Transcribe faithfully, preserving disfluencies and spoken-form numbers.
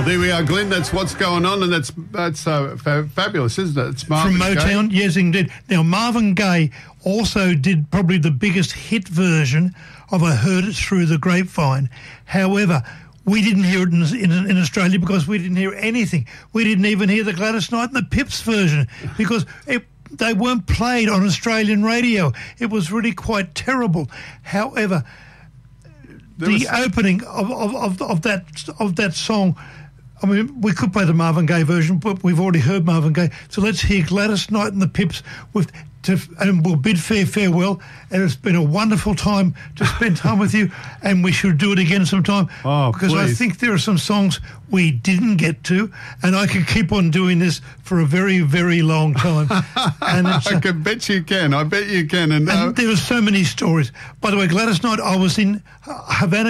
Well, there we are, Glenn. That's what's going on, and that's that's uh, fa- fabulous, isn't it? It's Marvin From Motown, Gaye. yes, indeed. Now, Marvin Gaye also did probably the biggest hit version of I Heard It Through the Grapevine. However, we didn't hear it in, in, in Australia because we didn't hear anything. We didn't even hear the Gladys Knight and the Pips version because it, they weren't played on Australian radio. It was really quite terrible. However, There the was- opening of, of, of, of that of that song, I mean, we could play the Marvin Gaye version, but we've already heard Marvin Gaye. So let's hear Gladys Knight and the Pips with, to, and we'll bid fair farewell. And it's been a wonderful time to spend time with you, and we should do it again sometime. Oh, because I please. think there are some songs we didn't get to, and I could keep on doing this for a very, very long time. And it's, I uh, can bet you can. I bet you can. And, uh, and there are so many stories. By the way, Gladys Knight, I was in Havana,